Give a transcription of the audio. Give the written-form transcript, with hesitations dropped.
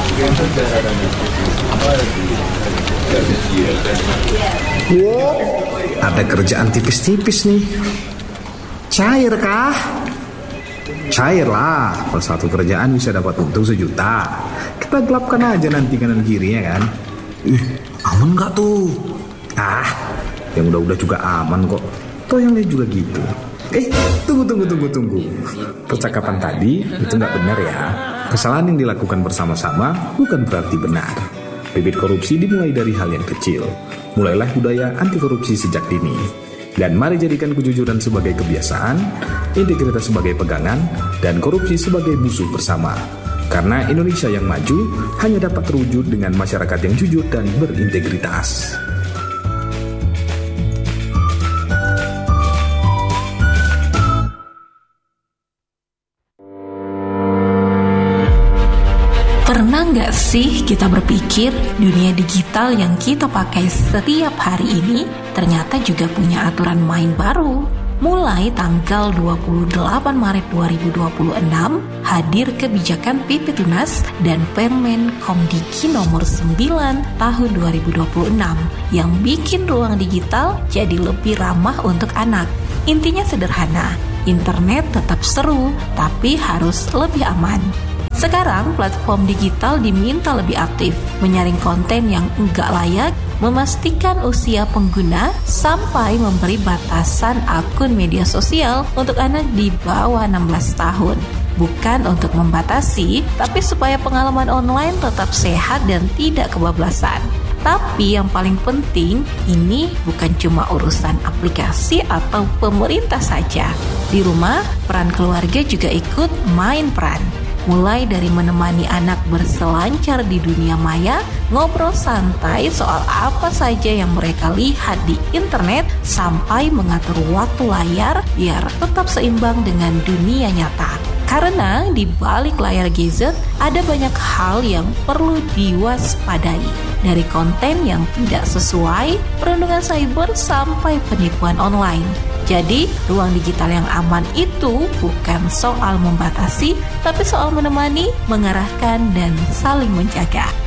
Ada kerjaan tipis-tipis nih. Cair kah? Cair lah. Kalau satu kerjaan bisa dapat untung 1 juta. Kita gelapkan aja nanti kanan kirinya kan. Aman gak tuh? Yang udah-udah juga aman kok. Toh yang lain juga gitu. Tunggu. Percakapan tadi itu gak benar ya. Kesalahan yang dilakukan bersama-sama bukan berarti benar. Bibit korupsi dimulai dari hal yang kecil. Mulailah budaya anti korupsi sejak dini. Dan mari jadikan kejujuran sebagai kebiasaan, integritas sebagai pegangan, dan korupsi sebagai musuh bersama. Karena Indonesia yang maju hanya dapat terwujud dengan masyarakat yang jujur dan berintegritas. Pernah nggak sih kita berpikir dunia digital yang kita pakai setiap hari ini ternyata juga punya aturan main baru? Mulai tanggal 28 Maret 2026, hadir kebijakan PP Tunas dan Permen Komdiki nomor 9 tahun 2026 yang bikin ruang digital jadi lebih ramah untuk anak. Intinya sederhana, internet tetap seru, tapi harus lebih aman. Sekarang platform digital diminta lebih aktif, menyaring konten yang enggak layak, memastikan usia pengguna, sampai memberi batasan akun media sosial untuk anak di bawah 16 tahun. Bukan untuk membatasi, tapi supaya pengalaman online tetap sehat dan tidak kebablasan. Tapi yang paling penting, ini bukan cuma urusan aplikasi atau pemerintah saja. Di rumah, peran keluarga juga ikut main peran. Mulai dari menemani anak berselancar di dunia maya, ngobrol santai soal apa saja yang mereka lihat di internet, sampai mengatur waktu layar biar tetap seimbang dengan dunia nyata. Karena di balik layar gadget ada banyak hal yang perlu diwaspadai. Dari konten yang tidak sesuai, perundungan cyber sampai penipuan online. Jadi, ruang digital yang aman itu bukan soal membatasi, tapi soal menemani, mengarahkan, dan saling menjaga.